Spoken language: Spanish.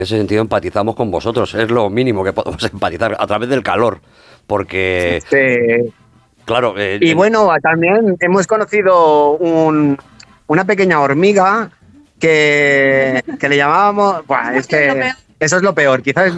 En ese sentido empatizamos con vosotros, es lo mínimo que podemos empatizar a través del calor, porque, Sí. claro, Y bueno, también hemos conocido una pequeña hormiga que le llamábamos... Buah, es que eso es lo peor, quizás es